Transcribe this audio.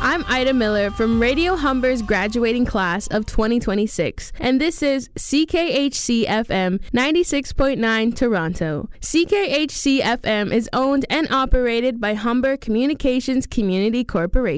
I'm Ida Miller from Radio Humber's graduating class of 2026, and this is CKHC FM 96.9 Toronto. CKHC FM is owned and operated by Humber Communications Community Corporation.